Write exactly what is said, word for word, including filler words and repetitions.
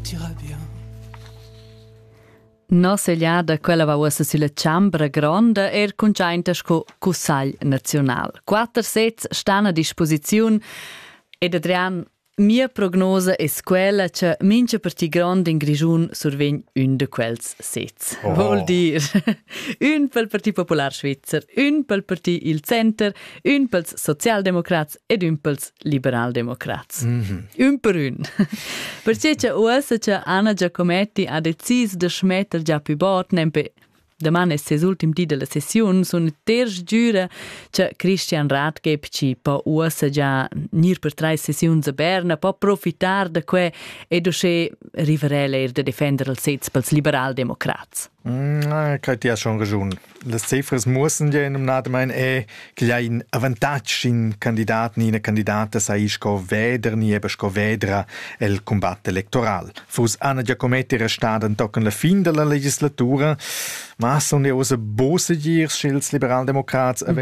tout ira bien. No segliada quella va ussa sulla Ciambra Gronda er congiainta sco Cussagl Naziunal. Quattro sets stanno a disposizione ed Adrian, mia prognosa è quella che mince parti grande in Grigiun survegn un de quels sets. Oh. Vuol dir un pel Partit Popular Svizzer, un pel Partit Il Center, un pels Sozialdemocrats ed un pels Liberaldemocrats. Mm-hmm. Un per un. Perché c'è ussa che Anna Giacometti ha deciso di smettere già più bot, nempe domani è ses ultim di della sessione, sono terz giura che Christian Rathgeb ci può ussa già nir per tre sessioni a Berna, può profitar da que e dosce riverele er de defender il sets pels Liberaldemocrats. Mm, ich habe ja schon ragione. Le cifras müssen ja in einem mein eh che ha un avantage in Kandidaten in Kandidata sai sco veder ni eben sco vedra el combat elettoral. Fus Anna Giacometti restaden tocken la fin della legislatura, ma sono ja usa bose girs schils Liberaldemocrats